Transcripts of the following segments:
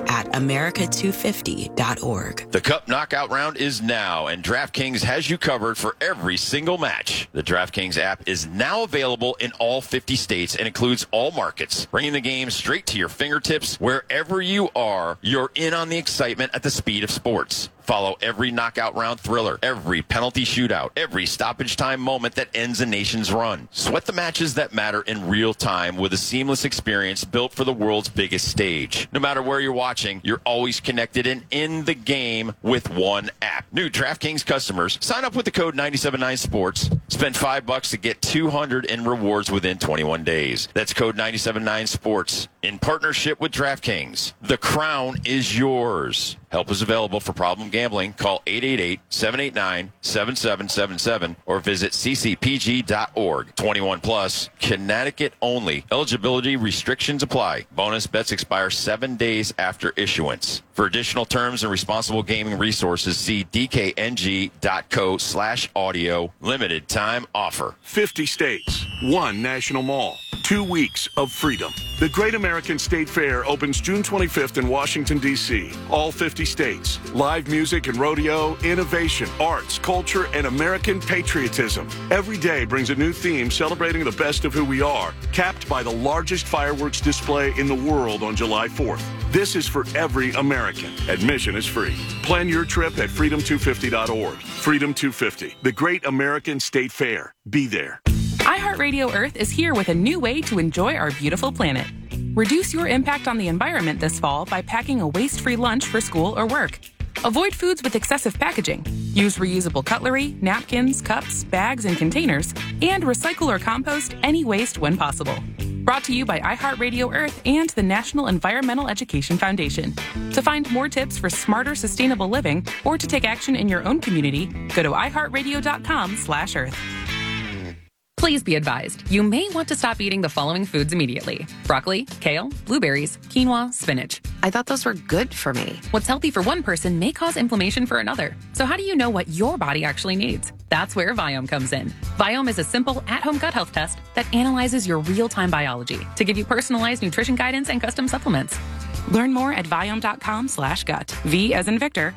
at america250.org. The Cup Knockout Round is now, and DraftKings has you covered for every single match. The DraftKings app is now available in all 50 states and includes all markets, bringing the game straight to your fingertips wherever you are. You're in on the excitement at the speed of sports. Follow every knockout round thriller, every penalty shootout, every stoppage time moment that ends a nation's run. Sweat the matches that matter in real time with a seamless experience built for the world's biggest stage. No matter where you're watching, you're always connected and in the game with one app. New DraftKings customers, sign up with the code 979sports. Spend $5 to get $200 in rewards within 21 days. That's code 979sports. In partnership with DraftKings, the crown is yours. Help is available for problem gambling. Call 888-789-7777 or visit ccpg.org. 21 plus, Connecticut only. Eligibility restrictions apply. Bonus bets expire 7 days after issuance. For additional terms and responsible gaming resources, see dkng.co/audio. Limited time offer. 50 states, one national mall, 2 weeks of freedom. The Great American State Fair opens June 25th in Washington, D.C. All 50 states. Live music and rodeo, innovation, arts, culture, and American patriotism. Every day brings a new theme celebrating the best of who we are, capped by the largest fireworks display in the world on July 4th. This is for every American. Admission is free. Plan your trip at freedom250.org. Freedom 250, the Great American State Fair. Be there. iHeartRadio Earth is here with a new way to enjoy our beautiful planet. Reduce your impact on the environment this fall by packing a waste-free lunch for school or work. Avoid foods with excessive packaging. Use reusable cutlery, napkins, cups, bags, and containers, and recycle or compost any waste when possible. Brought to you by iHeartRadio Earth and the National Environmental Education Foundation. To find more tips for smarter, sustainable living or to take action in your own community, go to iHeartRadio.com/Earth. Please be advised, you may want to stop eating the following foods immediately. Broccoli, kale, blueberries, quinoa, spinach. I thought those were good for me. What's healthy for one person may cause inflammation for another. So how do you know what your body actually needs? That's where Viome comes in. Viome is a simple, at-home gut health test that analyzes your real-time biology to give you personalized nutrition guidance and custom supplements. Learn more at Viome.com/gut. V as in Victor,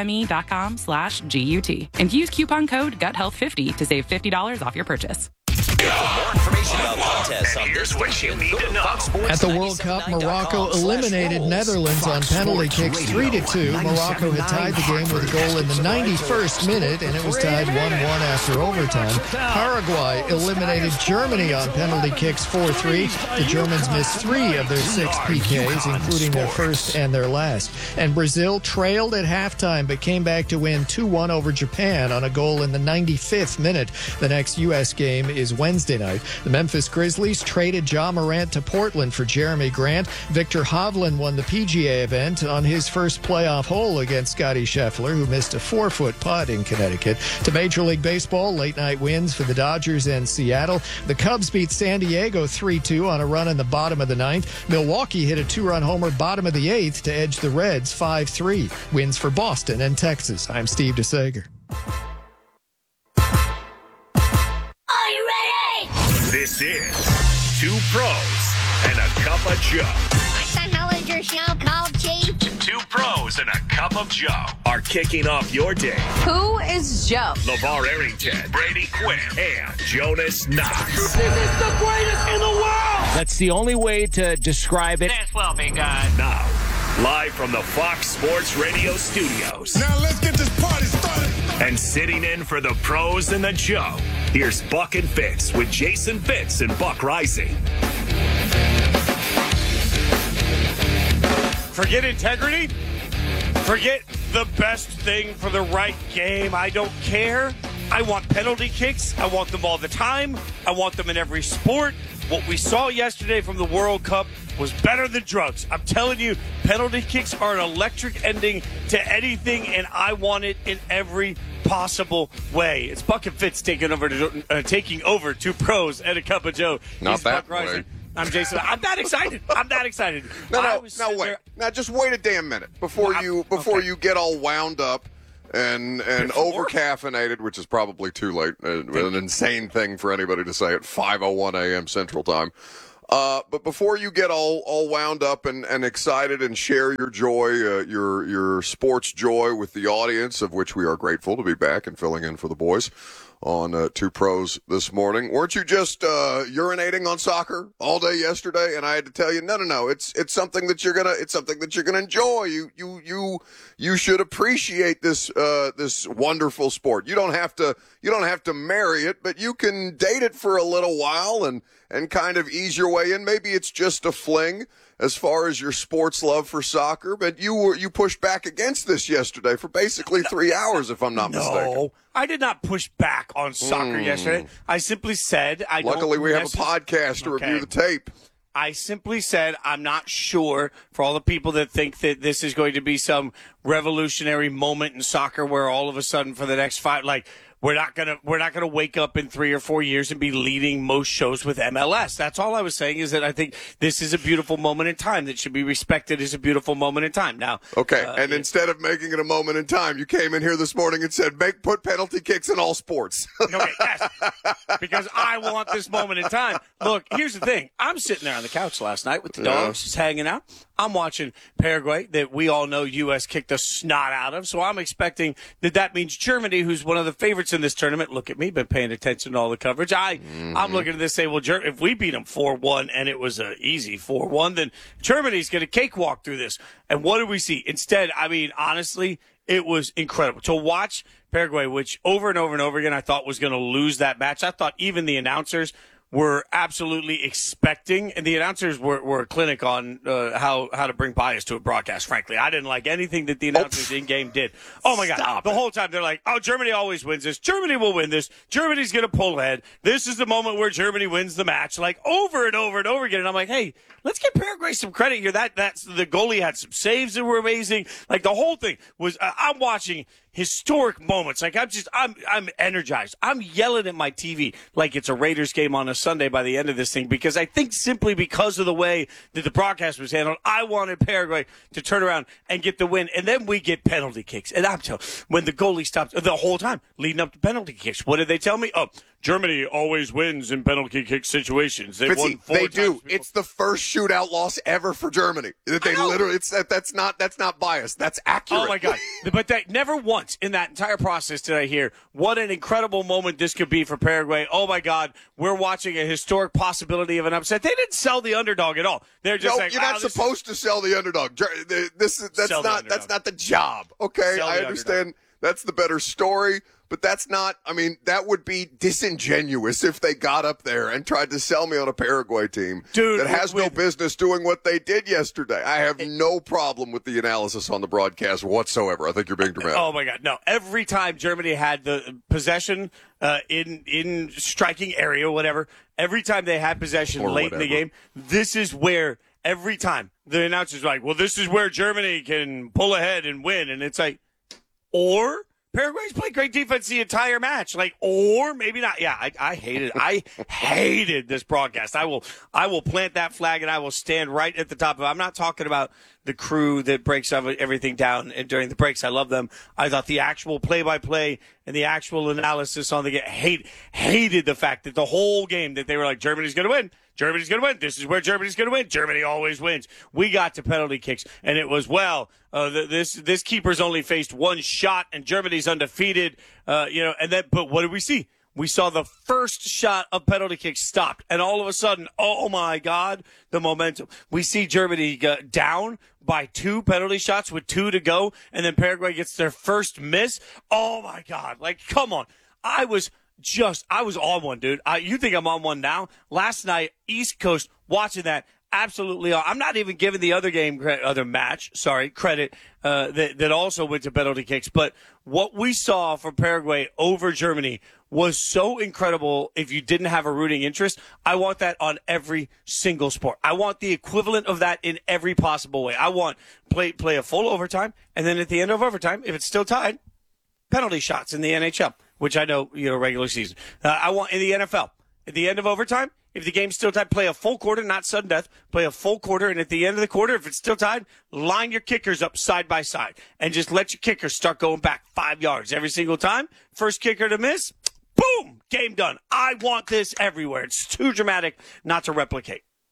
IOME.com/GUT. And use coupon code GUTHEALTH50 to save $50 off your purchase. For more information about contests on this station, go to Fox Sports. At the World Cup, Morocco eliminated Netherlands on penalty kicks 3-2. Morocco had tied the game with a goal in the 91st minute, and it was tied 1-1 after overtime. Paraguay eliminated Germany on penalty kicks 4-3. The Germans missed 3 of their 6 PKs, including their first and their last. And Brazil trailed at halftime, but came back to win 2-1 over Japan on a goal in the 95th minute. The next U.S. game is Wednesday night. The Memphis Grizzlies traded Ja Morant to Portland for Jeremy Grant. Victor Hovland won the PGA event on his first playoff hole against Scottie Scheffler, who missed a 4-foot putt in Connecticut. To Major League Baseball, late-night wins for the Dodgers and Seattle. The Cubs beat San Diego 3-2 on a run in the bottom of the 9th. Milwaukee hit a 2-run homer bottom of the 8th to edge the Reds 5-3. Wins for Boston and Texas. I'm Steve DeSager. This is Two Pros and a Cup of Joe. What the hell is your show called, Chief? Two Pros and a Cup of Joe are kicking off your day. Who is Joe? LeVar Arrington, Brady Quinn, and Jonas Knox. This is the greatest in the world! That's the only way to describe it. As well, big guy. Now, live from the Fox Sports Radio studios. Now let's get this party started. And sitting in for the Pros and the Joe, here's Buck and Fitz with Jason Fitz and Buck Rising. Forget integrity. Forget the best thing for the right game. I don't care. I want penalty kicks. I want them all the time. I want them in every sport. What we saw yesterday from the World Cup was better than drugs. I'm telling you, penalty kicks are an electric ending to anything, and I want it in every possible way. It's Buck and Fitz taking over Two Pros and a Cup of Joe. Not that way. I'm Jason. I'm that excited. No, wait. Now just wait a damn minute before you get all wound up and over caffeinated, which is probably too late. An insane thing for anybody to say at 5:01 a.m. Central Time. But before you get all wound up and excited and share your joy, your sports joy with the audience, of which we are grateful to be back and filling in for the boys on Two Pros this morning. Weren't you just urinating on soccer all day yesterday? And I had to tell you, no. It's something that you're gonna enjoy. You should appreciate this wonderful sport. You don't have to marry it, but you can date it for a little while and kind of ease your way in. Maybe it's just a fling as far as your sports love for soccer, but you pushed back against this yesterday for basically 3 hours, if I'm not mistaken. No, I did not push back on soccer yesterday. I simply said Luckily, we have a podcast to review the tape. I simply said I'm not sure, for all the people that think that this is going to be some revolutionary moment in soccer where all of a sudden for the next we're not gonna wake up in 3 or 4 years and be leading most shows with MLS. That's all I was saying, is that I think this is a beautiful moment in time that should be respected as a beautiful moment in time. Now, okay, and instead of making it a moment in time, you came in here this morning and said, put penalty kicks in all sports. Okay, yes, because I want this moment in time. Look, here's the thing. I'm sitting there on the couch last night with the dogs, just hanging out. I'm watching Paraguay, that we all know U.S. kicked the snot out of, so I'm expecting that means Germany, who's one of the favorites in this tournament. Look at me, been paying attention to all the coverage. I'm looking at this, say, well, if we beat them 4-1 and it was an easy 4-1, then Germany's going to cakewalk through this. And what did we see? Instead, I mean, honestly, it was incredible to watch Paraguay, which over and over and over again I thought was going to lose that match. I thought even the announcers were absolutely expecting, and the announcers were a clinic on how to bring bias to a broadcast, frankly. I didn't like anything that the announcers in-game did. Oh, my God. The whole time they're like, oh, Germany always wins this. Germany will win this. Germany's going to pull ahead. This is the moment where Germany wins the match, like over and over and over again. And I'm like, hey, let's give Paraguay some credit here. That's the goalie had some saves that were amazing. Like, the whole thing was, I'm watching historic moments. Like, I'm energized. I'm yelling at my TV like it's a Raiders game on a Sunday by the end of this thing, because I think simply because of the way that the broadcast was handled, I wanted Paraguay to turn around and get the win. And then we get penalty kicks. And I'm telling you, when the goalie stopped the whole time leading up to penalty kicks, what did they tell me? Oh, Germany always wins in penalty kick situations. They won 4 times before. It's the first shootout loss ever for Germany. They literally, that's not biased. That's accurate. Oh my God! But never once in that entire process did I hear what an incredible moment this could be for Paraguay. Oh my God, we're watching a historic possibility of an upset. They didn't sell the underdog at all. They're just you're not supposed to sell the underdog. That's not the job. Okay, I understand. That's the better story. But that's not, I mean, that would be disingenuous if they got up there and tried to sell me on a Paraguay team that has no business doing what they did yesterday. I have no problem with the analysis on the broadcast whatsoever. I think you're being dramatic. Oh, my God. No, every time Germany had the possession in striking area, whatever, every time they had possession late in the game, this is where every time the announcers are like, well, this is where Germany can pull ahead and win. And it's like, or Paraguay's played great defense the entire match. Like, or maybe not. Yeah, I hated this broadcast. I will plant that flag and I will stand right at the top of it. I'm not talking about the crew that breaks everything down during the breaks. I love them. I thought the actual play-by-play and the actual analysis on the game, hated the fact that the whole game that they were like, Germany's going to win. Germany's going to win. This is where Germany's going to win. Germany always wins. We got to penalty kicks, and it was, this keeper's only faced one shot, and Germany's undefeated. But what did we see? We saw the first shot of penalty kicks stopped, and all of a sudden, oh my God, the momentum. We see Germany down by 2 penalty shots with 2 to go, and then Paraguay gets their first miss. Oh my God. Like, come on. I was on one, dude. You think I'm on one now? Last night, East Coast, watching that, absolutely. I'm not even giving the other match credit that also went to penalty kicks. But what we saw from Paraguay over Germany was so incredible. If you didn't have a rooting interest, I want that on every single sport. I want the equivalent of that in every possible way. I want play a full overtime, and then at the end of overtime, if it's still tied, penalty shots in the NHL. Which I know, regular season. I want in the NFL, at the end of overtime, if the game's still tied, play a full quarter, not sudden death, play a full quarter, and at the end of the quarter, if it's still tied, line your kickers up side by side, and just let your kickers start going back 5 yards every single time. First kicker to miss, boom, game done. I want this everywhere. It's too dramatic not to replicate.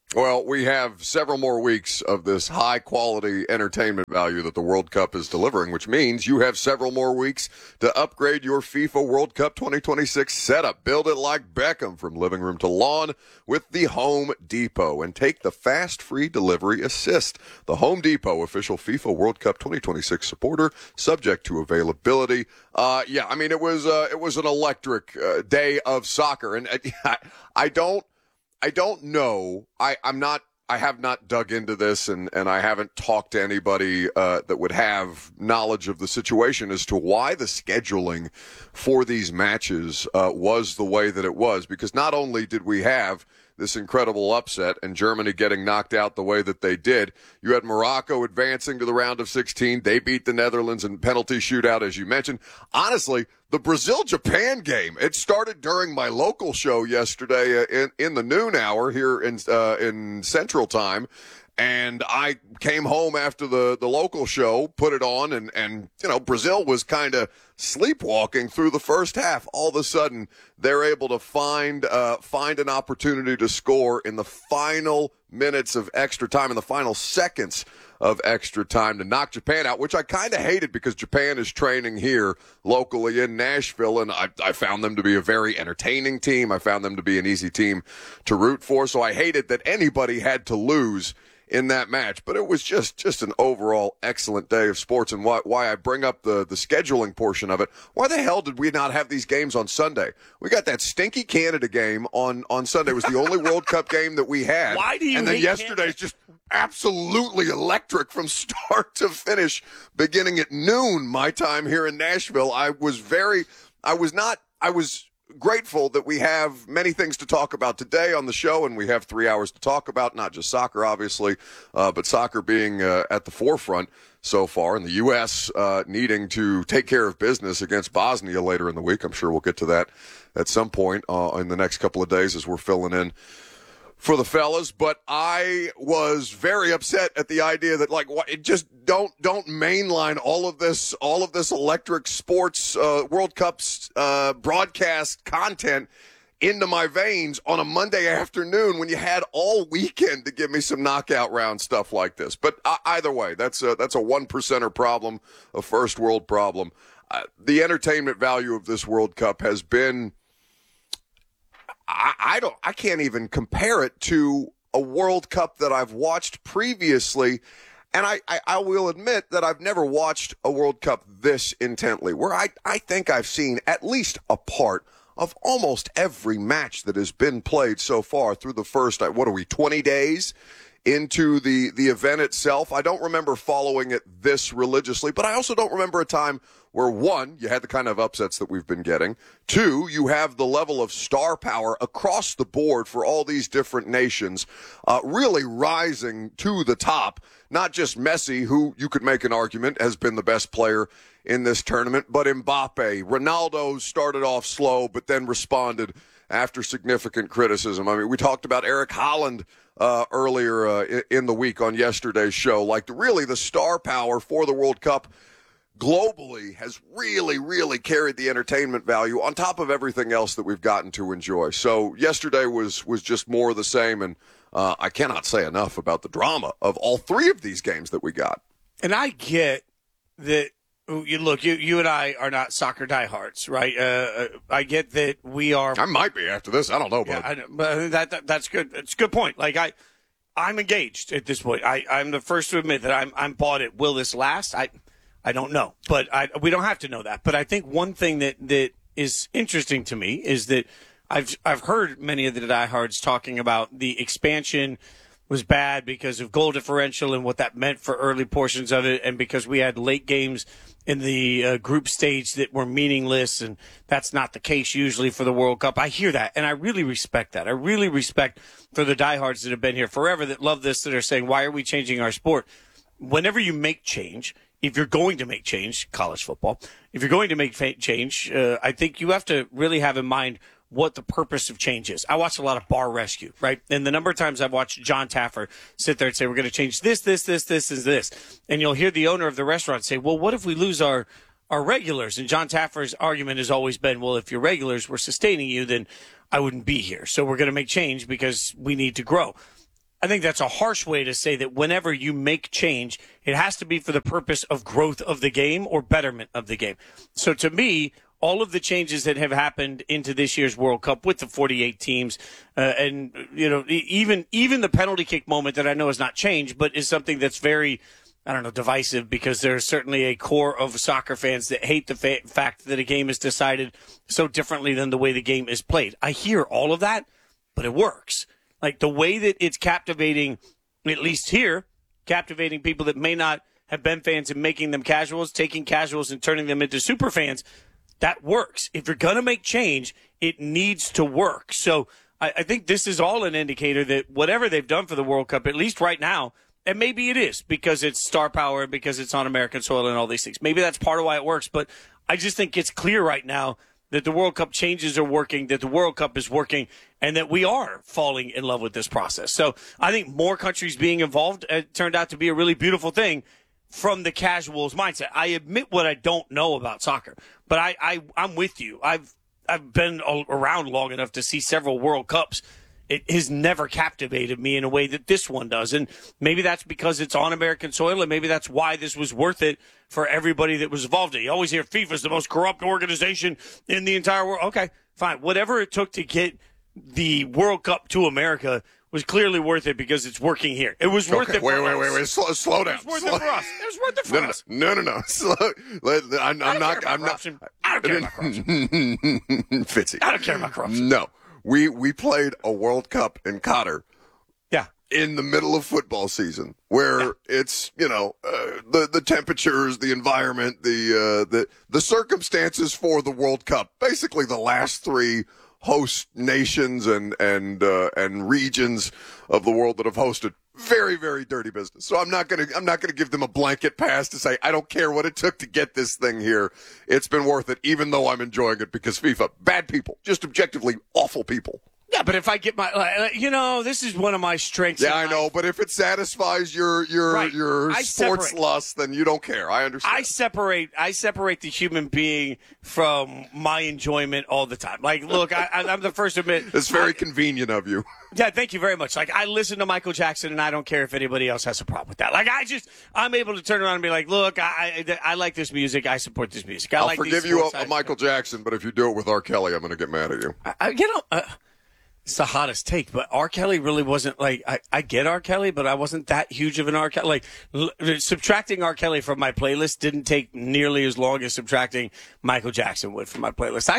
Well, we have several more weeks of this high-quality entertainment value that the World Cup is delivering, which means you have several more weeks to upgrade your FIFA World Cup 2026 setup. Build it like Beckham from living room to lawn with the Home Depot and take the fast free delivery assist. The Home Depot, official FIFA World Cup 2026 supporter, subject to availability. It was an electric day of soccer, and I don't know. I have not dug into this, and I haven't talked to anybody that would have knowledge of the situation as to why the scheduling for these matches was the way that it was. Because not only did we have this incredible upset and Germany getting knocked out the way that they did, you had Morocco advancing to the round of 16. They beat the Netherlands in penalty shootout, as you mentioned. Honestly, the Brazil-Japan game, it started during my local show yesterday in the noon hour here in Central Time. And I came home after the local show, put it on, and Brazil was kind of sleepwalking through the first half. All of a sudden, they're able to find an opportunity to score in the final minutes of extra time, in the final seconds of extra time to knock Japan out, which I kind of hated because Japan is training here locally in Nashville, and I found them to be a very entertaining team. I found them to be an easy team to root for, so I hated that anybody had to lose in that match. But it was just an overall excellent day of sports, and why I bring up the scheduling portion of it. Why the hell did we not have these games on Sunday? We got that stinky Canada game on Sunday. It was the only World Cup game that we had. Why do you And then hate yesterday's just absolutely electric from start to finish, beginning at noon my time here in Nashville. I was grateful that we have many things to talk about today on the show, and we have 3 hours to talk about, not just soccer, obviously, but soccer being at the forefront so far, and the U.S. Needing to take care of business against Bosnia later in the week. I'm sure we'll get to that at some point in the next couple of days as we're filling in for the fellas. But I was very upset at the idea that just don't mainline all of this electric sports World Cup's broadcast content into my veins on a Monday afternoon when you had all weekend to give me some knockout round stuff like this. But either way, that's a 1%er problem, a first world problem. The entertainment value of this World Cup has been, I can't even compare it to a World Cup that I've watched previously. And I will admit that I've never watched a World Cup this intently, where I think I've seen at least a part of almost every match that has been played so far through the first, 20 days into the event itself. I don't remember following it this religiously, but I also don't remember a time where, one, you had the kind of upsets that we've been getting. Two, you have the level of star power across the board for all these different nations really rising to the top. Not just Messi, who you could make an argument has been the best player in this tournament, but Mbappe. Ronaldo started off slow, but then responded after significant criticism. I mean, we talked about Eric Haaland earlier in the week on yesterday's show. Really the star power for the World Cup globally has really, really carried the entertainment value on top of everything else that we've gotten to enjoy. So yesterday was just more of the same, and I cannot say enough about the drama of all three of these games that we got. And I get that. You and I are not soccer diehards, right? I get that we are. I might be after this. I don't know, yeah, but that's good. It's a good point. I'm engaged at this point. I'm the first to admit that I'm bought it. Will this last? I don't know, but we don't have to know that. But I think one thing that is interesting to me is that I've heard many of the diehards talking about the expansion was bad because of goal differential and what that meant for early portions of it, and because we had late games in the group stage that were meaningless, and that's not the case usually for the World Cup. I hear that, and I really respect that. I really respect for the diehards that have been here forever that love this, that are saying, why are we changing our sport? Whenever you make change, if you're going to make change, college football, if you're going to make change, I think you have to really have in mind what the purpose of change is. I watch a lot of Bar Rescue, right? And the number of times I've watched John Taffer sit there and say, we're going to change this, and this. And you'll hear the owner of the restaurant say, well, what if we lose our regulars? And John Taffer's argument has always been, well, if your regulars were sustaining you, then I wouldn't be here. So we're going to make change because we need to grow. I think that's a harsh way to say that whenever you make change, it has to be for the purpose of growth of the game or betterment of the game. So to me, all of the changes that have happened into this year's World Cup with the 48 teams, and even the penalty kick moment that I know has not changed, but is something that's very, divisive, because there's certainly a core of soccer fans that hate the fact that a game is decided so differently than the way the game is played. I hear all of that, but it works. Like the way that it's captivating, at least here, captivating people that may not have been fans and making them casuals, taking casuals and turning them into super fans, that works. If you're going to make change, it needs to work. So I think this is all an indicator that whatever they've done for the World Cup, at least right now, and maybe it is because it's star power, because it's on American soil and all these things. Maybe that's part of why it works. But I just think it's clear right now that the World Cup changes are working, that the World Cup is working, and that we are falling in love with this process. So I think more countries being involved turned out to be a really beautiful thing from the casuals mindset. I admit what I don't know about soccer, but I'm with you. I've been around long enough to see several World Cups. It has never captivated me in a way that this one does. And maybe that's because it's on American soil, and maybe that's why this was worth it for everybody that was involved in it. You always hear FIFA's the most corrupt organization in the entire world. Okay, fine. Whatever it took to get the World Cup to America was clearly worth it because it's working here. It was worth it for us. Wait. Slow down. It was worth it for us. It was worth it for us. No. I'm not. I don't care about corruption. Fitzy. I don't care about corruption. No. We played a World Cup in Qatar. Yeah. In the middle of football season, where it's the temperatures, the environment, the circumstances for the World Cup. Basically, the last three host nations and regions of the world that have hosted very, very dirty business. So I'm not gonna give them a blanket pass to say I don't care what it took to get this thing here. It's been worth it, even though I'm enjoying it, because FIFA, bad people, just objectively awful people. Yeah, but if I get my, this is one of my strengths. Yeah, I know, but if it satisfies your sports lust, then you don't care. I understand. I separate the human being from my enjoyment all the time. Like, look, I'm the first to admit. It's very convenient of you. Yeah, thank you very much. Like, I listen to Michael Jackson, and I don't care if anybody else has a problem with that. Like, I'm able to turn around and be like, look, I like this music. I support this music. I'll forgive you a Michael Jackson, but if you do it with R. Kelly, I'm going to get mad at you. It's the hottest take, but R. Kelly really wasn't like, I get R. Kelly, but I wasn't that huge of an R. Kelly. Like, subtracting R. Kelly from my playlist didn't take nearly as long as subtracting Michael Jackson would from my playlist.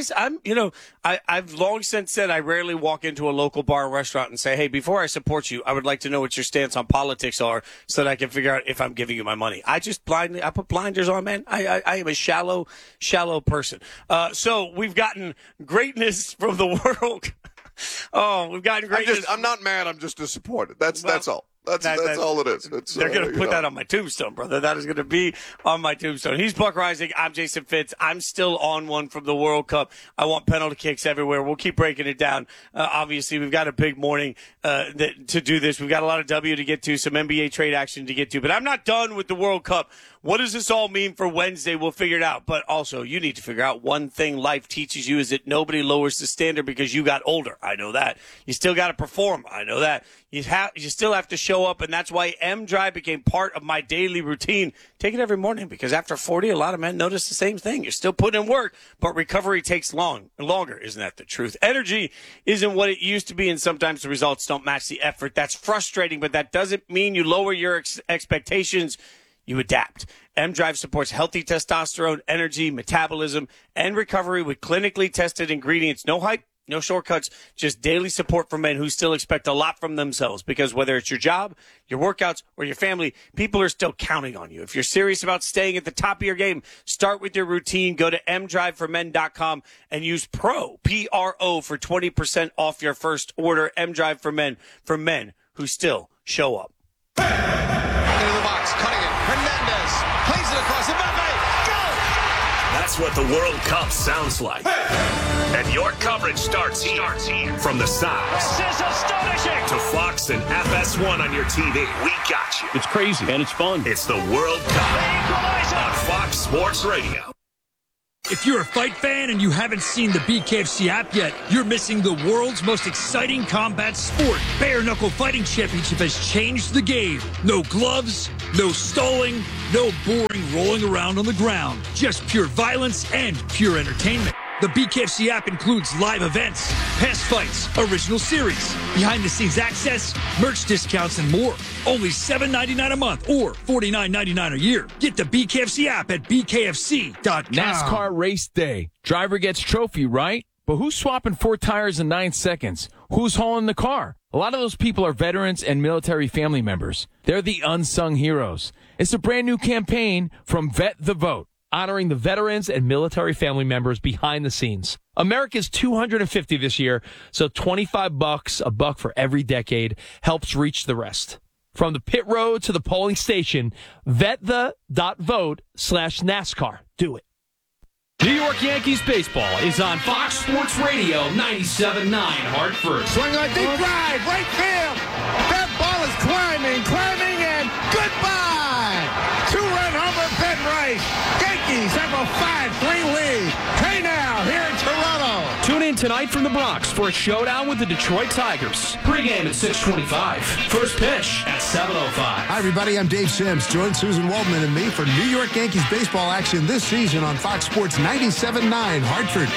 I've long since said I rarely walk into a local bar or restaurant and say, hey, before I support you, I would like to know what your stance on politics are so that I can figure out if I'm giving you my money. I put blinders on, man. I am a shallow person. So we've gotten greatness from the world. Oh, we've gotten greatness. I'm not mad. I'm just disappointed. That's all. That's all it is. They're going to put that on my tombstone, brother. That is going to be on my tombstone. He's Buck Reising. I'm Jason Fitz. I'm still on one from the World Cup. I want penalty kicks everywhere. We'll keep breaking it down. Obviously, we've got a big morning to do this. We've got a lot of W to get to, some NBA trade action to get to. But I'm not done with the World Cup. What does this all mean for Wednesday? We'll figure it out. But also, you need to figure out one thing life teaches you is that nobody lowers the standard because you got older. I know that. You still got to perform. I know that. You still have to show up, and that's why M-Drive became part of my daily routine. Take it every morning because after 40, a lot of men notice the same thing. You're still putting in work, but recovery takes longer. Isn't that the truth? Energy isn't what it used to be, and sometimes the results don't match the effort. That's frustrating, but that doesn't mean you lower your expectations. You adapt. M-Drive supports healthy testosterone, energy, metabolism, and recovery with clinically tested ingredients. No hype, no shortcuts, just daily support for men who still expect a lot from themselves. Because whether it's your job, your workouts, or your family, people are still counting on you. If you're serious about staying at the top of your game, start with your routine. Go to mdriveformen.com and use P-R-O, for 20% off your first order. M-Drive for men who still show up. Into the box, cutting it. Hernandez plays it across. Mbappe, go! That's what the World Cup sounds like. And your coverage starts here. From the sides. This is astonishing. To Fox and FS1 on your TV. We got you. It's crazy and it's fun. It's the World Cup on Fox Sports Radio. If you're a fight fan and you haven't seen the BKFC app yet, you're missing the world's most exciting combat sport. Bare Knuckle Fighting Championship has changed the game. No gloves, no stalling, no boring rolling around on the ground. Just pure violence and pure entertainment. The BKFC app includes live events, past fights, original series, behind-the-scenes access, merch discounts, and more. Only $7.99 a month or $49.99 a year. Get the BKFC app at bkfc.com. NASCAR race day. Driver gets trophy, right? But who's swapping 4 tires in 9 seconds? Who's hauling the car? A lot of those people are veterans and military family members. They're the unsung heroes. It's a brand new campaign from Vet the Vote, honoring the veterans and military family members behind the scenes. America's 250 this year, so $25, a buck for every decade, helps reach the rest. From the pit road to the polling station, VetThe.vote/NASCAR. Do it. New York Yankees baseball is on Fox Sports Radio 97.9 Hartford. Swing a deep drive, right field. That ball is climbing, and goodbye. 2-run homer, Ben Rice. Yankees have a 5-3 lead. Hey now, here in Toronto. Tune in tonight from the Bronx for a showdown with the Detroit Tigers. Pre-game at 6:25. First pitch at 7:05. Hi, everybody. I'm Dave Sims. Join Susan Waldman and me for New York Yankees baseball action this season on Fox Sports 97.9 Hartford.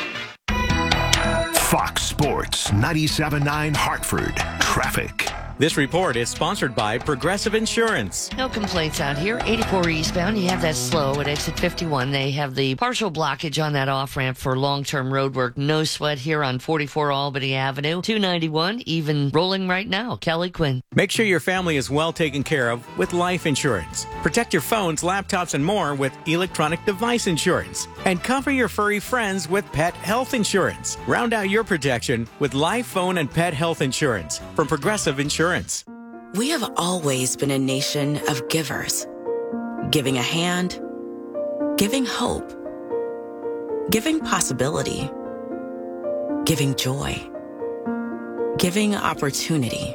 Fox Sports 97.9 Hartford. Traffic. This report is sponsored by Progressive Insurance. No complaints out here. 84 eastbound, you have that slow at exit 51. They have the partial blockage on that off-ramp for long-term road work. No sweat here on 44 Albany Avenue. 291, even rolling right now. Kelly Quinn. Make sure your family is well taken care of with life insurance. Protect your phones, laptops, and more with electronic device insurance. And cover your furry friends with pet health insurance. Round out your protection with life, phone, and pet health insurance from Progressive Insurance. We have always been a nation of givers. Giving a hand, giving hope, giving possibility, giving joy, giving opportunity,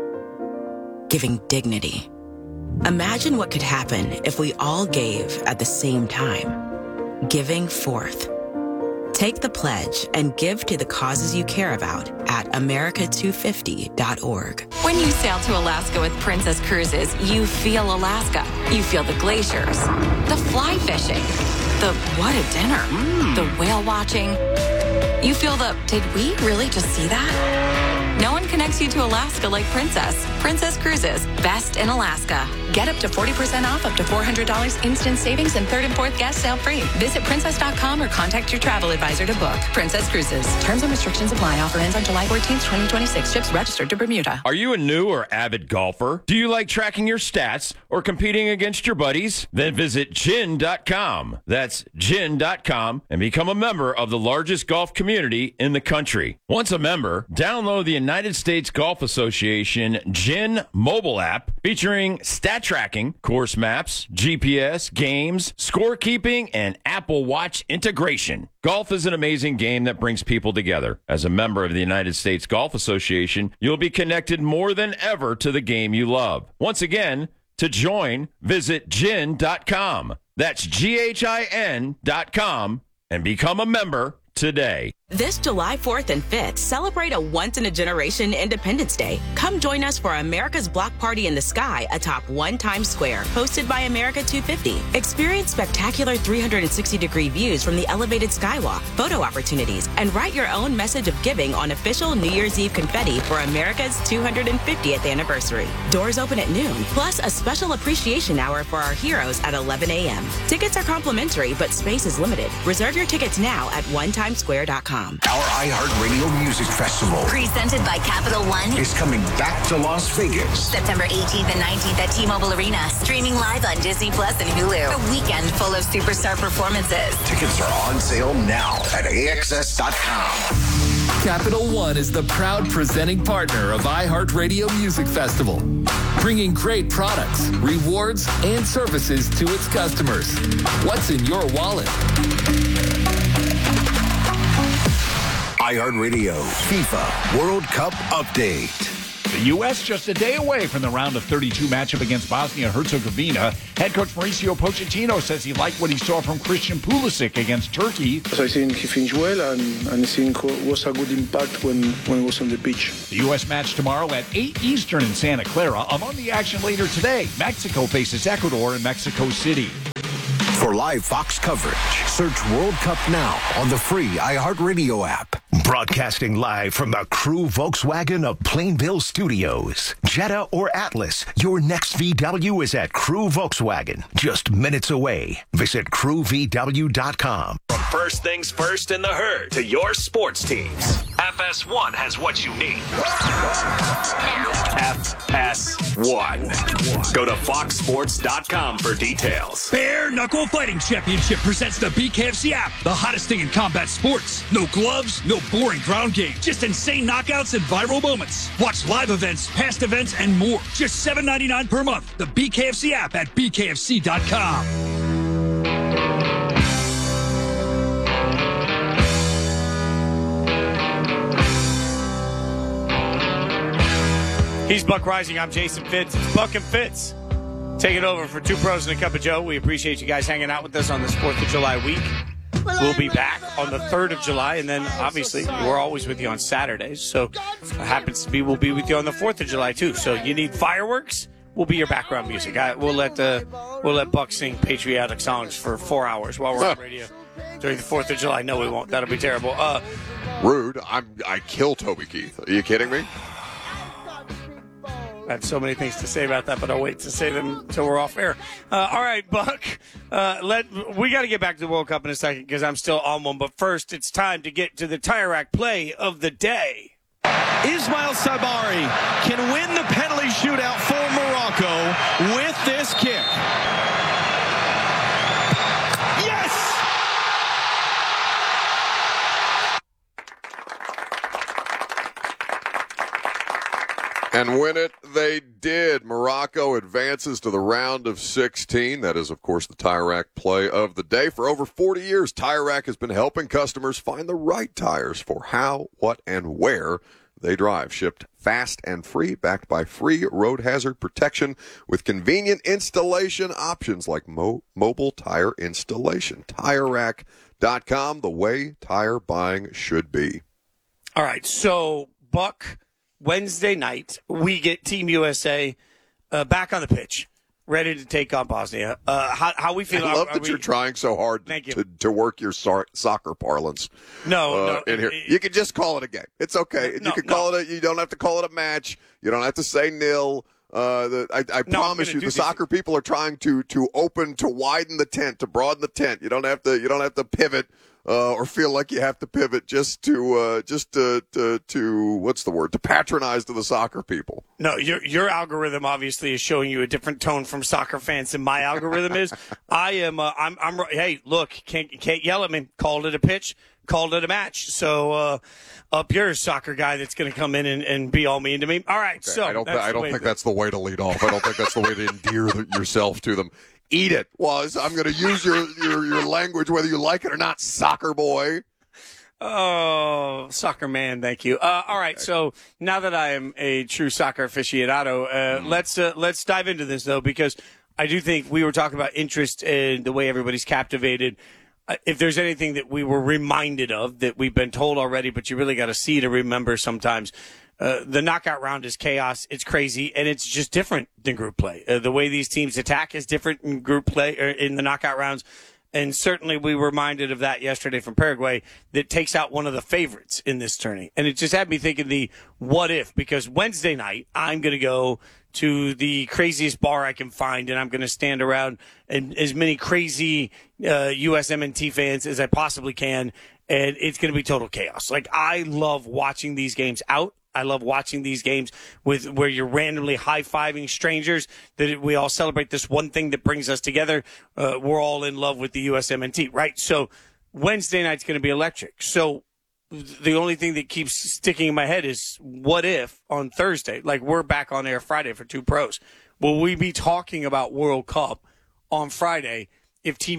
giving dignity. Imagine what could happen if we all gave at the same time. Giving forth. Take the pledge and give to the causes you care about at America250.org. When you sail to Alaska with Princess Cruises, you feel Alaska. You feel the glaciers, the fly fishing, the what a dinner, the whale watching. You feel the, did we really just see that? No one connects you to Alaska like Princess. Princess Cruises, best in Alaska. Get up to 40% off, up to $400 instant savings, and 3rd and 4th guest sale free. Visit princess.com or contact your travel advisor to book. Princess Cruises. Terms and restrictions apply. Offer ends on July 14th, 2026. Ships registered to Bermuda. Are you a new or avid golfer? Do you like tracking your stats or competing against your buddies? Then visit gin.com. That's gin.com and become a member of the largest golf community in the country. Once a member, download the United States Golf Association GIN mobile app featuring stat tracking, course maps, GPS, games, scorekeeping, and Apple Watch integration. Golf is an amazing game that brings people together. As a member of the United States Golf Association, you'll be connected more than ever to the game you love. Once again, to join, visit gin.com. That's GHIN.com and become a member today. This July 4th and 5th, celebrate a once-in-a-generation Independence Day. Come join us for America's Block Party in the Sky atop 1 Times Square, hosted by America 250. Experience spectacular 360-degree views from the elevated skywalk, photo opportunities, and write your own message of giving on official New Year's Eve confetti for America's 250th anniversary. Doors open at noon, plus a special appreciation hour for our heroes at 11 a.m. Tickets are complimentary, but space is limited. Reserve your tickets now at onetimesquare.com. Our iHeartRadio Music Festival, presented by Capital One, is coming back to Las Vegas. September 18th and 19th at T-Mobile Arena. Streaming live on Disney Plus and Hulu. A weekend full of superstar performances. Tickets are on sale now at AXS.com. Capital One is the proud presenting partner of iHeartRadio Music Festival, bringing great products, rewards, and services to its customers. What's in your wallet? iHeartRadio FIFA World Cup Update. The U.S. just a day away from the round of 32 matchup against Bosnia-Herzegovina. Head coach Mauricio Pochettino says he liked what he saw from Christian Pulisic against Turkey. I think he finished well, and I think it was a good impact when he was on the pitch. The U.S. match tomorrow at 8 Eastern in Santa Clara. Among the action later today, Mexico faces Ecuador in Mexico City. For live Fox coverage, search World Cup now on the free iHeartRadio app. Broadcasting live from the Crew Volkswagen of Plainville Studios. Jetta or Atlas, your next VW is at Crew Volkswagen. Just minutes away. Visit crewvw.com. From first things first in the herd to your sports teams, FS1 has what you need. FS1. Go to foxsports.com for details. Bare Knuckle Fighting Championship presents the BKFC app, the hottest thing in combat sports. No gloves, no boring ground game, just insane knockouts and viral moments. Watch live events, past events, and more. Just $7.99 per month. The BKFC app at bkfc.com. He's Buck Rising. I'm Jason Fitz. It's Buck and Fitz taking over for Two Pros and a Cup of Joe. We appreciate you guys hanging out with us on this 4th of July week. We'll be back on the 3rd of July, and then obviously we're always with you on Saturdays. So it happens to be we'll be with you on the 4th of July too. So you need fireworks, we'll be your background music. We'll let Buck sing patriotic songs for 4 hours while we're on radio during the 4th of July. No, we won't. That'll be terrible. Rude. I kill Toby Keith. Are you kidding me? I have so many things to say about that, but I'll wait to say them until we're off air. All right, Buck. We got to get back to the World Cup in a second because I'm still on one. But first, it's time to get to the Tire Rack play of the day. Ismail Sabari can win the penalty shootout for Morocco with this kick. And win it, they did. Morocco advances to the round of 16. That is, of course, the Tire Rack play of the day. For over 40 years, Tire Rack has been helping customers find the right tires for how, what, and where they drive. Shipped fast and free, backed by free road hazard protection with convenient installation options like mobile tire installation. TireRack.com, the way tire buying should be. All right, so, Buck, Wednesday night, we get Team USA back on the pitch, ready to take on Bosnia. How we feel? I love that you're trying so hard to work your soccer parlance. No, in here, you can just call it a game. It's okay. You can call it. You don't have to call it a match. You don't have to say nil. I promise you, the soccer people are trying to widen the tent, to broaden the tent. You don't have to pivot. Or feel like you have to pivot just to what's the word? To patronize to the soccer people. No, your algorithm obviously is showing you a different tone from soccer fans than my algorithm is. Hey, look, can't yell at me. Called it a pitch, called it a match. So up yours, soccer guy that's going to come in and be all mean to me. All right, okay, so I don't think that's the way to lead off. I don't think that's the way to endear yourself to them. Eat it. Well, I'm going to use your language whether you like it or not, soccer boy. Oh, soccer man, thank you. All right, so now that I am a true soccer aficionado, let's dive into this, though, because I do think we were talking about interest in the way everybody's captivated. If there's anything that we were reminded of that we've been told already, but you really got to see to remember sometimes, the knockout round is chaos. It's crazy, and it's just different than group play. The way these teams attack is different in group play or in the knockout rounds. And certainly we were reminded of that yesterday from Paraguay that takes out one of the favorites in this tourney. And it just had me thinking the what if, because Wednesday night I'm going to go to the craziest bar I can find, and I'm going to stand around and as many crazy USMNT fans as I possibly can, and it's going to be total chaos. Like, I love watching these games out. I love watching these games where you're randomly high-fiving strangers, that we all celebrate this one thing that brings us together. We're all in love with the USMNT, right? So Wednesday night's going to be electric. So the only thing that keeps sticking in my head is what if on Thursday, like we're back on air Friday for Two Pros, will we be talking about World Cup on Friday if Team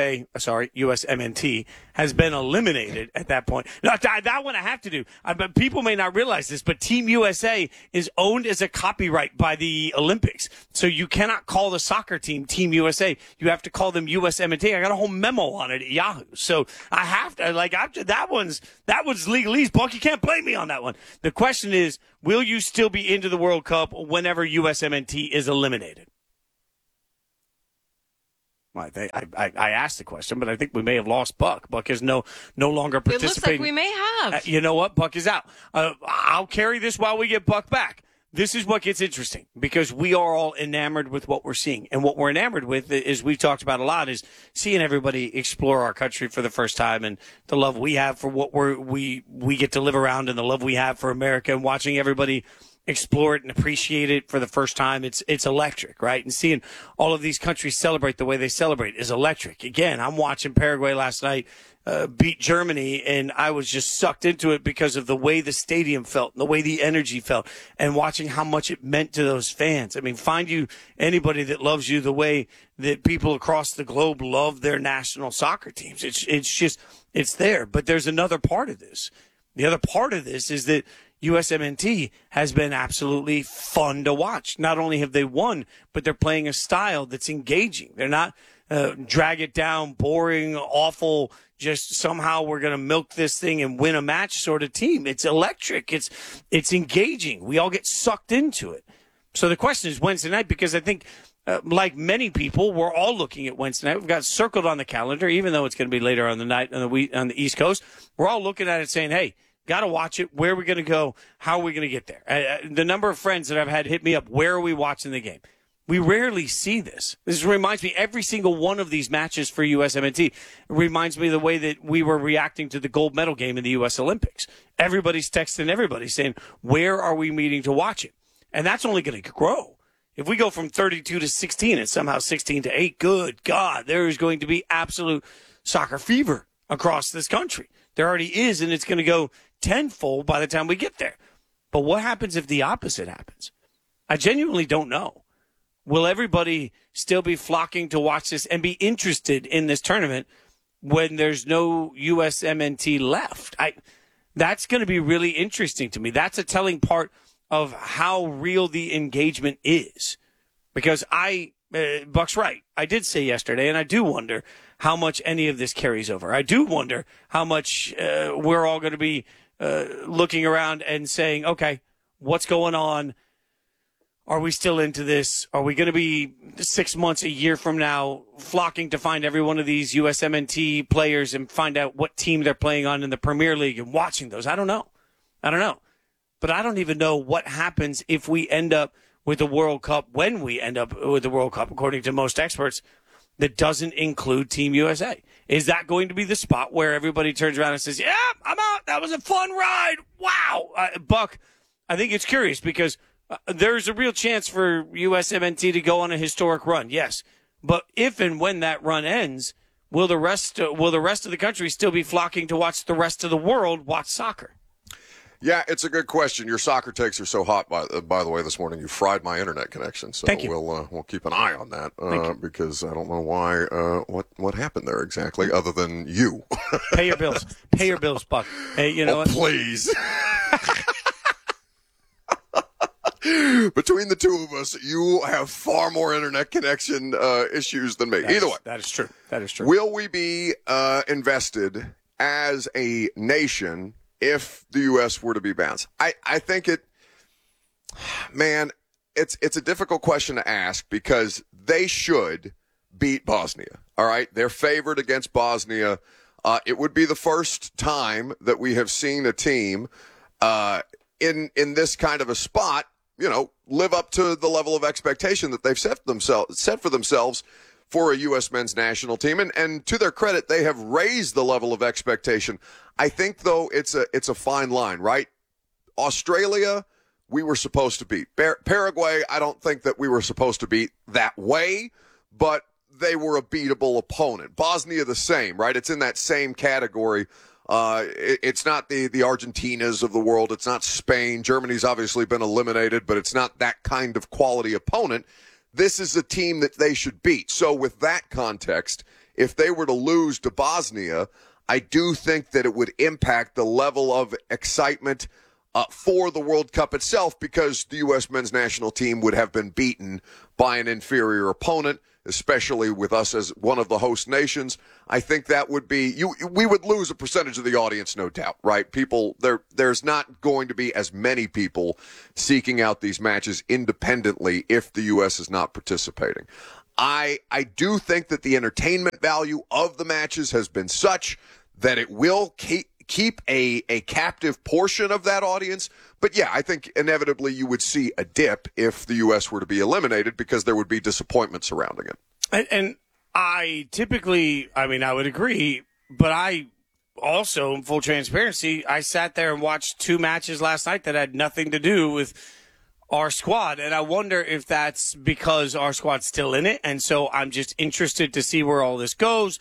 USMNT has been eliminated at that point. Now, that one I have to do. But people may not realize this, but Team USA is owned as a copyright by the Olympics. So you cannot call the soccer team Team USA. You have to call them USMNT. I got a whole memo on it at Yahoo. So I have to, that one's legalese, Buck. You can't blame me on that one. The question is, will you still be into the World Cup whenever USMNT is eliminated? I asked the question, but I think we may have lost Buck. Buck is no longer participating. It looks like we may have. You know what? Buck is out. I'll carry this while we get Buck back. This is what gets interesting because we are all enamored with what we're seeing. And what we're enamored with, as we've talked about a lot, is seeing everybody explore our country for the first time and the love we have for what we get to live around and the love we have for America and watching everybody explore it and appreciate it for the first time. It's electric, right? And seeing all of these countries celebrate the way they celebrate is electric. Again, I'm watching Paraguay last night beat Germany, and I was just sucked into it because of the way the stadium felt, and the way the energy felt, and watching how much it meant to those fans. I mean, find you anybody that loves you the way that people across the globe love their national soccer teams. It's there. But there's another part of this. The other part of this is that USMNT has been absolutely fun to watch. Not only have they won, but they're playing a style that's engaging. They're not drag it down, boring, awful, just somehow we're going to milk this thing and win a match sort of team. It's electric. It's engaging. We all get sucked into it. So the question is Wednesday night, because I think like many people, we're all looking at Wednesday night. We've got circled on the calendar, even though it's going to be later on the night on the East Coast. We're all looking at it saying, hey, got to watch it. Where are we going to go? How are we going to get there? The number of friends that I've had hit me up, where are we watching the game? We rarely see this. This reminds me, every single one of these matches for USMNT reminds me of the way that we were reacting to the gold medal game in the U.S. Olympics. Everybody's texting everybody saying, where are we meeting to watch it? And that's only going to grow. If we go from 32 to 16 and somehow 16 to 8, good God, there is going to be absolute soccer fever across this country. There already is, and it's going to go tenfold by the time we get there. But what happens if the opposite happens? I genuinely don't know. Will everybody still be flocking to watch this and be interested in this tournament when there's no USMNT left? That's going to be really interesting to me. That's a telling part of how real the engagement is. Because Buck's right. I did say yesterday, and I do wonder how much any of this carries over. I do wonder how much we're all going to be looking around and saying, okay, what's going on? Are we still into this? Are we going to be 6 months, a year from now, flocking to find every one of these USMNT players and find out what team they're playing on in the Premier League and watching those? I don't know. But I don't even know what happens if we end up with the World Cup, when we end up with the World Cup, according to most experts, that doesn't include Team USA. Is that going to be the spot where everybody turns around and says, yeah, I'm out. That was a fun ride. Wow. Buck, I think it's curious because there's a real chance for USMNT to go on a historic run, yes. But if and when that run ends, will the rest of the country still be flocking to watch the rest of the world watch soccer? Yeah, it's a good question. Your soccer takes are so hot, by the way, this morning. You fried my internet connection, so we'll keep an eye on that because I don't know why what happened there exactly, other than you. Pay your bills. Pay your bills, Buck. Hey, you know what? Please. Between the two of us, you have far more internet connection issues than me. Either way. That is true. Will we be invested as a nation if the U.S. were to be bounced? I think it's a difficult question to ask because they should beat Bosnia. All right? They're favored against Bosnia. It would be the first time that we have seen a team in this kind of a spot, live up to the level of expectation that they've set for themselves for a U.S. men's national team. And to their credit, they have raised the level of expectation. I think, though, it's a fine line, right? Australia, we were supposed to beat. Paraguay, I don't think that we were supposed to beat that way, but they were a beatable opponent. Bosnia, the same, right? It's in that same category. It's not the Argentinas of the world. It's not Spain. Germany's obviously been eliminated, but it's not that kind of quality opponent. this is a team that they should beat. So with that context, if they were to lose to Bosnia, I do think that it would impact the level of excitement for the World Cup itself, because the U.S. men's national team would have been beaten by an inferior opponent, especially with us as one of the host nations. I think that would be, we would lose a percentage of the audience, no doubt, right? There's not going to be as many people seeking out these matches independently if the U.S. is not participating. I do think that the entertainment value of the matches has been such that it will keep a captive portion of that audience. But yeah, I think inevitably you would see a dip if the U.S. were to be eliminated, because there would be disappointment surrounding it. And I typically, I would agree, but I also, in full transparency, I sat there and watched 2 matches last night that had nothing to do with our squad. And I wonder if that's because our squad's still in it, and so I'm just interested to see where all this goes,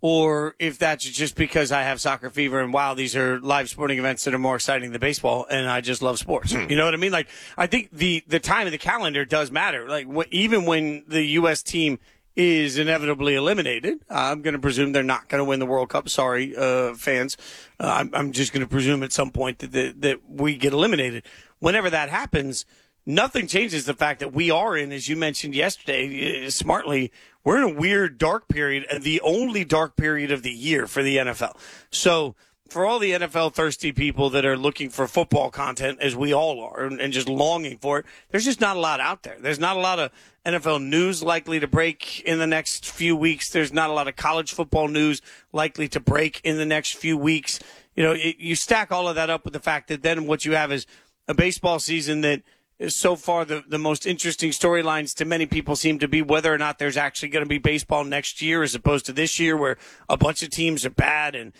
or if that's just because I have soccer fever and, wow, these are live sporting events that are more exciting than baseball, and I just love sports. You know what I mean? Like, I think the time of the calendar does matter. Like, even when the U.S. team is inevitably eliminated, I'm going to presume they're not going to win the World Cup. Sorry, fans. I'm just going to presume at some point that we get eliminated. Whenever that happens, nothing changes the fact that we are in, as you mentioned yesterday, smartly, we're in a weird dark period, the only dark period of the year for the NFL. So for all the NFL thirsty people that are looking for football content, as we all are, and just longing for it, there's just not a lot out there. There's not a lot of NFL news likely to break in the next few weeks. There's not a lot of college football news likely to break in the next few weeks. You stack all of that up with the fact that then what you have is a baseball season that is so far the most interesting storylines to many people seem to be whether or not there's actually going to be baseball next year, as opposed to this year where a bunch of teams are bad. And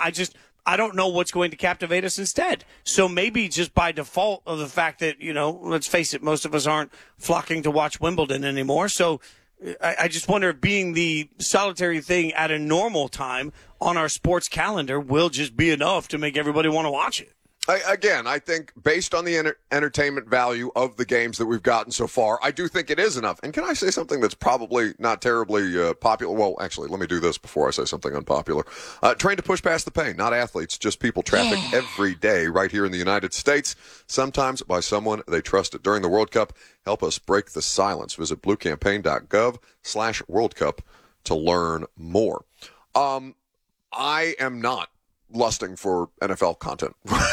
I don't know what's going to captivate us instead. So maybe just by default of the fact that, let's face it, most of us aren't flocking to watch Wimbledon anymore. So I just wonder if being the solitary thing at a normal time on our sports calendar will just be enough to make everybody want to watch it. I think based on the entertainment value of the games that we've gotten so far, I do think it is enough. And can I say something that's probably not terribly popular? Well, actually, let me do this before I say something unpopular. Train to push past the pain, not athletes, just people trafficked every day right here in the United States, sometimes by someone they trusted. During the World Cup, help us break the silence. Visit bluecampaign.gov/World Cup to learn more. I am not lusting for NFL content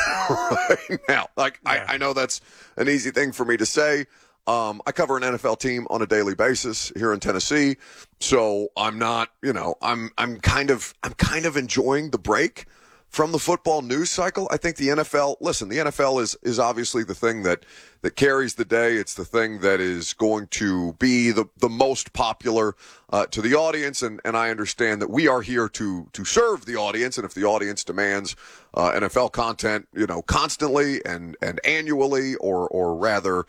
right now. I know that's an easy thing for me to say. I cover an NFL team on a daily basis here in Tennessee, so I'm not, I'm kind of enjoying the break from the football news cycle. I think the NFL, the NFL is obviously the thing that carries the day. It's the thing that is going to be the most popular to the audience, and I understand that we are here to serve the audience, and if the audience demands NFL content, constantly and annually, or rather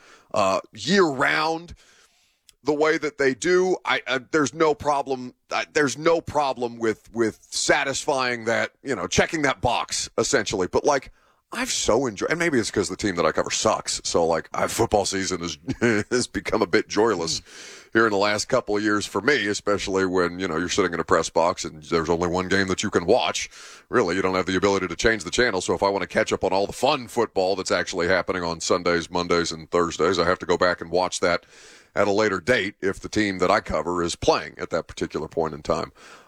year-round, the way that they do, there's no problem. There's no problem with satisfying that, checking that box essentially. But I've so enjoyed, and maybe it's because the team that I cover sucks. So football season has become a bit joyless here in the last couple of years for me, especially when you're sitting in a press box and there's only one game that you can watch. Really, you don't have the ability to change the channel. So if I want to catch up on all the fun football that's actually happening on Sundays, Mondays, and Thursdays, I have to go back and watch that at a later date if the team that I cover is playing at that particular point in time.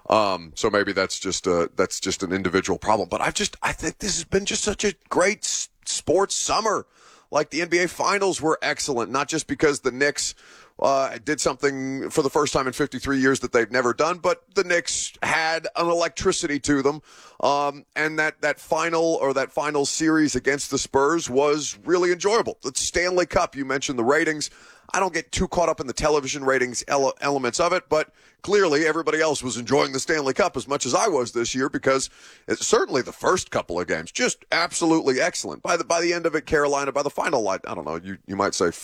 So maybe that's just an individual problem. But I think this has been just such a great sports summer. The NBA Finals were excellent, not just because the Knicks did something for the first time in 53 years that they've never done, but the Knicks had an electricity to them. And that final series against the Spurs was really enjoyable. The Stanley Cup, you mentioned the ratings. I don't get too caught up in the television ratings elements of it, but clearly everybody else was enjoying the Stanley Cup as much as I was this year, because it's certainly the first couple of games, just absolutely excellent. By the end of it, Carolina, by the final, I don't know, you might say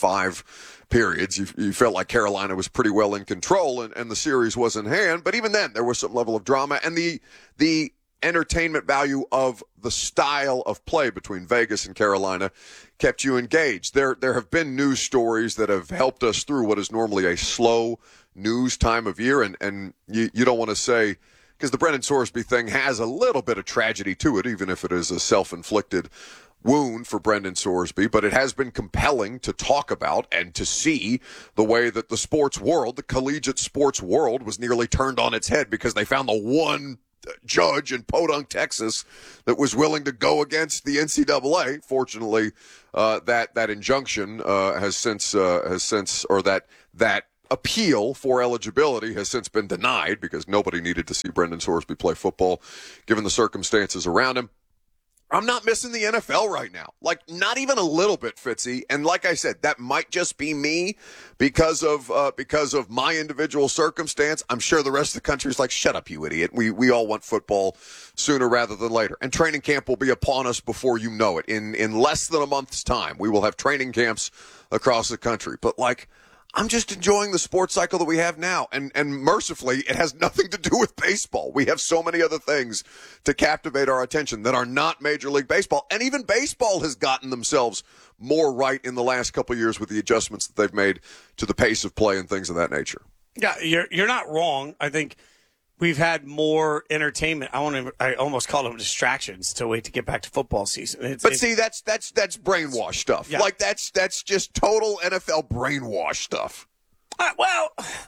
5 periods, you felt like Carolina was pretty well in control and the series was in hand. But even then, there was some level of drama. And the entertainment value of the style of play between Vegas and Carolina kept you engaged. There have been news stories that have helped us through what is normally a slow news time of year, and you don't want to say, because the Brendan Sorsby thing has a little bit of tragedy to it, even if it is a self-inflicted wound for Brendan Sorsby, but it has been compelling to talk about and to see the way that the sports world, the collegiate sports world, was nearly turned on its head because they found the one judge in Podunk, Texas, that was willing to go against the NCAA. Fortunately, that injunction has since, or that appeal for eligibility has since been denied because nobody needed to see Brendan Sorsby play football given the circumstances around him. I'm not missing the NFL right now. Like, not even a little bit, Fitzy. And like I said, that might just be me because of my individual circumstance. I'm sure the rest of the country is like, shut up, you idiot. We all want football sooner rather than later. And training camp will be upon us before you know it. In less than a month's time, we will have training camps across the country. But, like, I'm just enjoying the sports cycle that we have now. And mercifully, it has nothing to do with baseball. We have so many other things to captivate our attention that are not Major League Baseball. And even baseball has gotten themselves more right in the last couple of years with the adjustments that they've made to the pace of play and things of that nature. Yeah, you're not wrong. I think we've had more entertainment. I almost call them distractions to wait to get back to football season. See, that's brainwash stuff. Yeah. Like that's just total NFL brainwash stuff. Well,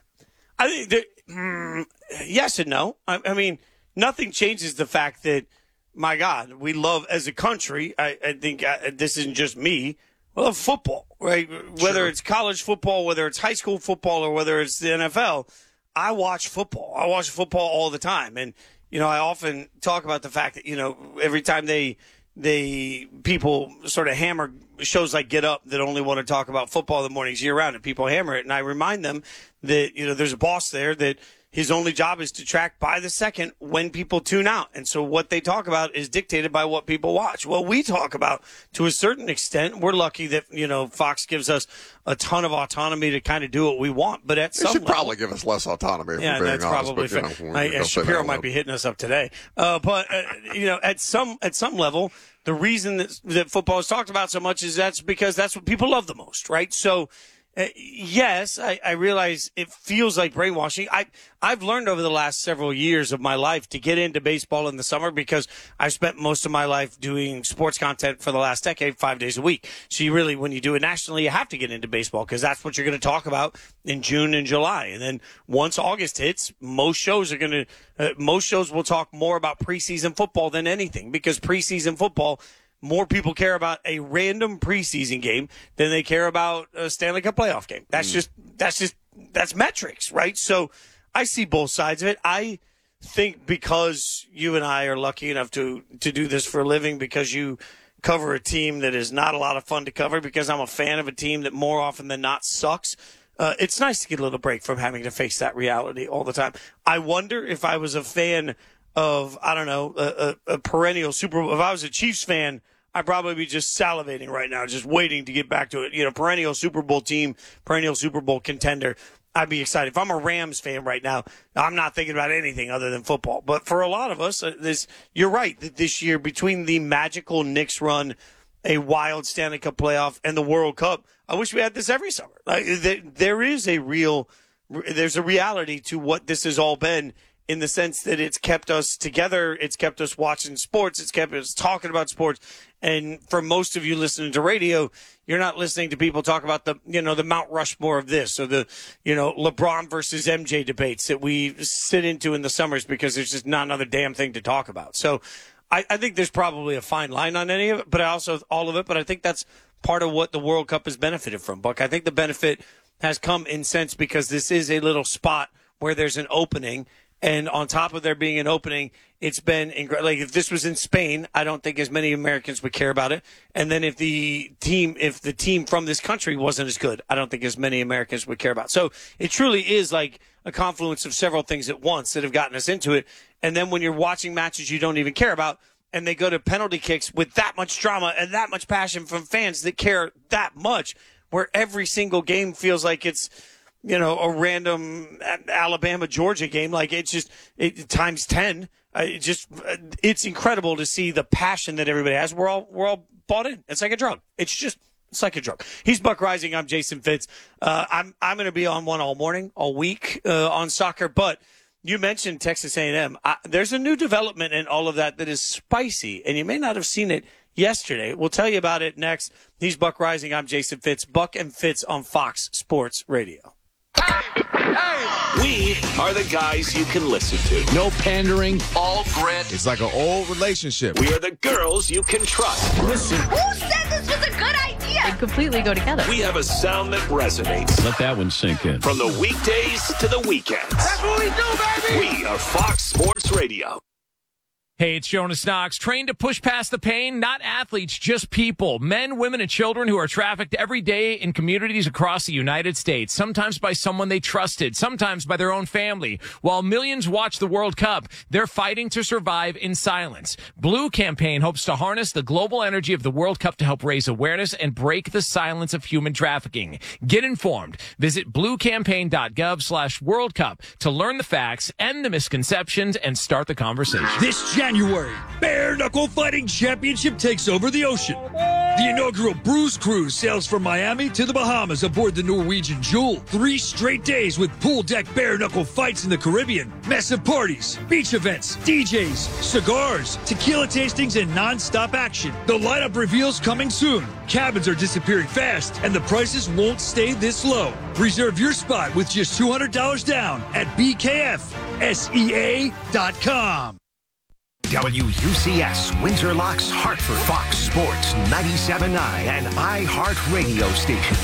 I think yes and no. I mean, nothing changes the fact that, my God, we love as a country. I think this isn't just me. We love football, right? Whether it's college football, whether it's high school football, or whether it's the NFL. I watch football. I watch football all the time. And, I often talk about the fact that, every time people sort of hammer shows like Get Up that only want to talk about football in the mornings year round, and people hammer it. And I remind them that, there's a boss there that his only job is to track by the second when people tune out. And so what they talk about is dictated by what people watch. Well, we talk about, to a certain extent, we're lucky that, Fox gives us a ton of autonomy to kind of do what we want. But at some level, probably give us less autonomy. Yeah, that's probably fair. Shapiro might be hitting us up today. But at some level, the reason that football is talked about so much is that's because that's what people love the most, right? So, yes, I realize it feels like brainwashing. I've learned over the last several years of my life to get into baseball in the summer because I've spent most of my life doing sports content for the last decade, 5 days a week. So you really, when you do it nationally, you have to get into baseball because that's what you're going to talk about in June and July. And then once August hits, most shows will talk more about preseason football than anything because preseason football, more people care about a random preseason game than they care about a Stanley Cup playoff game. That's metrics, right? So I see both sides of it. I think because you and I are lucky enough to do this for a living, because you cover a team that is not a lot of fun to cover, because I'm a fan of a team that more often than not sucks. It's nice to get a little break from having to face that reality all the time. I wonder if I was a fan of, I don't know, a perennial Super Bowl. If I was a Chiefs fan, I'd probably be just salivating right now, just waiting to get back to it. Perennial Super Bowl team, perennial Super Bowl contender. I'd be excited. If I'm a Rams fan right now, I'm not thinking about anything other than football. But for a lot of us, you're right that this year, between the magical Knicks run, a wild Stanley Cup playoff, and the World Cup, I wish we had this every summer. There's a reality to what this has all been, in the sense that it's kept us together, it's kept us watching sports, it's kept us talking about sports. And for most of you listening to radio, you're not listening to people talk about the Mount Rushmore of this, or the, LeBron versus MJ debates that we sit into in the summers because there's just not another damn thing to talk about. So I think there's probably a fine line on any of it, but all of it. But I think that's part of what the World Cup has benefited from, Buck. I think the benefit has come in sense because this is a little spot where there's an opening. And on top of there being an opening, it's been like, if this was in Spain, I don't think as many Americans would care about it. And then if the team from this country wasn't as good, I don't think as many Americans would care about it. So it truly is like a confluence of several things at once that have gotten us into it. And then when you're watching matches you don't even care about, and they go to penalty kicks with that much drama and that much passion from fans that care that much, where every single game feels like it's a random Alabama-Georgia game. Like, it's just times 10. It's incredible to see the passion that everybody has. We're all bought in. It's like a drug. It's like a drug. He's Buck Rising. I'm Jason Fitz. I'm going to be on one all morning, all week on soccer. But you mentioned Texas A&M. There's a new development in all of that is spicy, and you may not have seen it yesterday. We'll tell you about it next. He's Buck Rising. I'm Jason Fitz. Buck and Fitz on Fox Sports Radio. We are the guys you can listen to. No pandering. All grit. It's like an old relationship. We are the girls you can trust. Listen. Who said this was a good idea? They completely go together. We have a sound that resonates. Let that one sink in. From the weekdays to the weekends. That's what we do, baby! We are Fox Sports Radio. Hey, it's Jonas Knox. Trained to push past the pain, not athletes, just people. Men, women, and children who are trafficked every day in communities across the United States, sometimes by someone they trusted, sometimes by their own family. While millions watch the World Cup, they're fighting to survive in silence. Blue Campaign hopes to harness the global energy of the World Cup to help raise awareness and break the silence of human trafficking. Get informed. Visit bluecampaign.gov/World Cup to learn the facts, end the misconceptions, and start the conversation. This January, Bare Knuckle Fighting Championship takes over the ocean. The inaugural Bruce Cruise sails from Miami to the Bahamas aboard the Norwegian Jewel. 3 straight days with pool deck bare knuckle fights in the Caribbean, massive parties, beach events, DJs, cigars, tequila tastings, and non-stop action. The lineup reveals coming soon. Cabins are disappearing fast, and the prices won't stay this low. Reserve your spot with just $200 down at BKFSEA.com. WUCS, Windsor Locks, Hartford, Fox Sports 97.9, and iHeart Radio Station.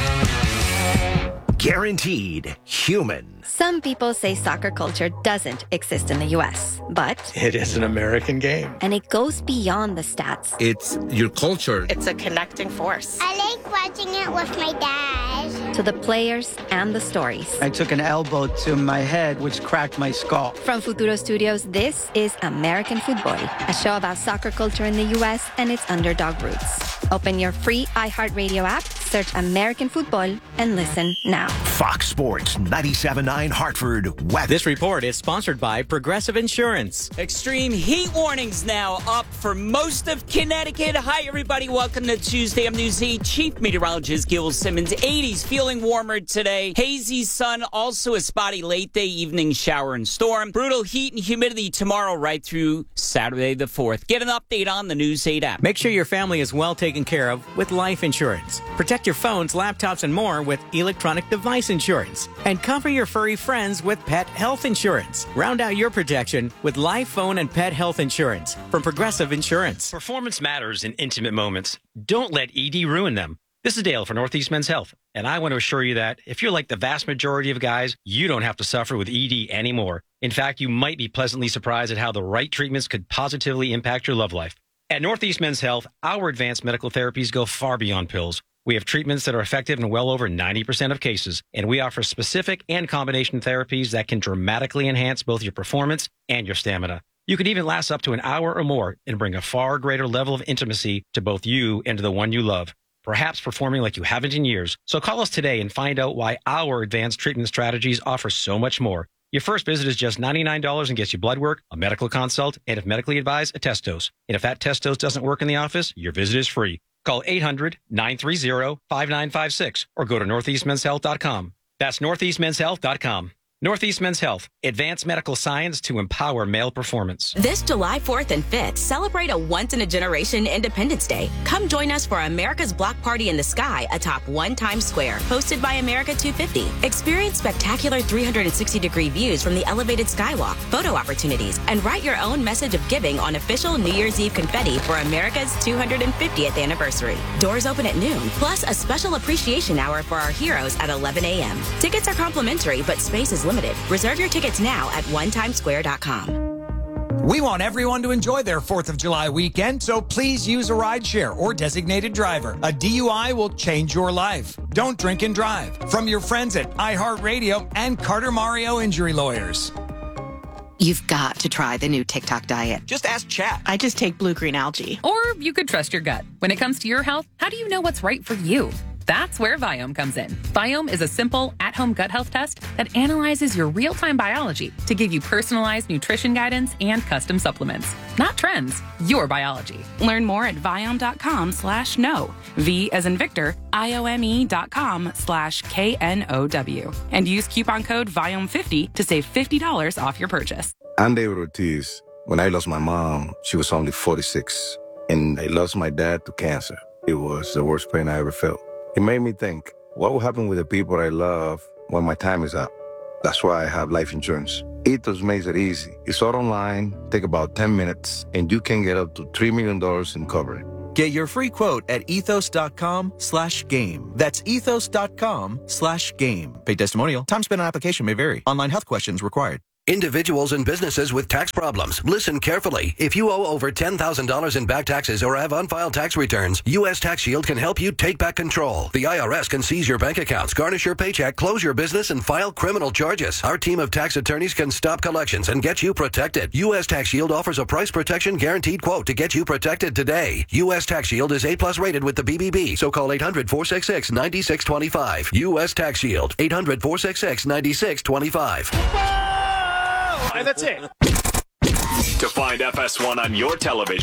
Guaranteed human. Some people say soccer culture doesn't exist in the U.S., but it is an American game. And it goes beyond the stats. It's your culture. It's a connecting force. I like watching it with my dad. To the players and the stories. I took an elbow to my head, which cracked my skull. From Futuro Studios, this is American Football, a show about soccer culture in the U.S. and its underdog roots. Open your free iHeartRadio app, search American Football, and listen now. Fox Sports 97.9 Hartford weather. This report is sponsored by Progressive Insurance. Extreme heat warnings now up for most of Connecticut. Hi, everybody. Welcome to Tuesday. I'm News 8 Chief Meteorologist Gil Simmons. 80s, feeling warmer today. Hazy sun, also a spotty late day evening shower and storm. Brutal heat and humidity tomorrow right through Saturday the 4th. Get an update on the News 8 app. Make sure your family is well taken care of with life insurance. Protect your phones, laptops, and more with electronic device insurance. And cover your furry friends with pet health insurance. Round out your protection with life, phone, and pet health insurance from Progressive Insurance. Performance matters in intimate moments. Don't let ED ruin them. This is Dale for Northeast Men's Health, and I want to assure you that if you're like the vast majority of guys, you don't have to suffer with ED anymore. In fact, you might be pleasantly surprised at how the right treatments could positively impact your love life. At Northeast Men's Health, our advanced medical therapies go far beyond pills. We have treatments that are effective in well over 90% of cases, and we offer specific and combination therapies that can dramatically enhance both your performance and your stamina. You could even last up to an hour or more and bring a far greater level of intimacy to both you and to the one you love, perhaps performing like you haven't in years. So call us today and find out why our advanced treatment strategies offer so much more. Your first visit is just $99 and gets you blood work, a medical consult, and if medically advised, a test dose. And if that test dose doesn't work in the office, your visit is free. Call 800-930-5956 or go to northeastmenshealth.com. That's northeastmenshealth.com. Northeast Men's Health, advanced medical science to empower male performance. This July 4th and 5th, celebrate a once-in-a-generation Independence Day. Come join us for America's Block Party in the Sky atop 1 Times Square, hosted by America 250. Experience spectacular 360-degree views from the elevated skywalk, photo opportunities, and write your own message of giving on official New Year's Eve confetti for America's 250th anniversary. Doors open at noon, plus a special appreciation hour for our heroes at 11 a.m. Tickets are complimentary, but space is limited. Reserve your tickets now at onetimesquare.com. We want everyone to enjoy their 4th of July weekend, so please use a rideshare or designated driver. A DUI will change your life. Don't drink and drive. From your friends at iHeartRadio and Carter Mario Injury Lawyers. You've got to try the new TikTok diet. Just ask Chat. I just take blue-green algae. Or you could trust your gut. When it comes to your health, how do you know what's right for you? That's where Viome comes in. Viome is a simple, at-home gut health test that analyzes your real-time biology to give you personalized nutrition guidance and custom supplements. Not trends, your biology. Learn more at Viome.com/know. V as in Victor, IOME.com/KNOW. And use coupon code Viome50 to save $50 off your purchase. I'm David Ortiz. When I lost my mom, she was only 46. And I lost my dad to cancer. It was the worst pain I ever felt. It made me think, what will happen with the people I love when my time is up? That's why I have life insurance. Ethos makes it easy. It's all online, take about 10 minutes, and you can get up to $3 million in coverage. Get your free quote at ethos.com/game. That's ethos.com/game. Paid testimonial. Time spent on application may vary. Online health questions required. Individuals and businesses with tax problems, listen carefully. If you owe over $10,000 in back taxes or have unfiled tax returns, U.S. Tax Shield can help you take back control. The IRS can seize your bank accounts, garnish your paycheck, close your business, and file criminal charges. Our team of tax attorneys can stop collections and get you protected. U.S. Tax Shield offers a price protection guaranteed quote to get you protected today. U.S. Tax Shield is A+ rated with the BBB, so call 800-466-9625. U.S. Tax Shield, 800-466-9625. And that's it. To find FS1 on your television,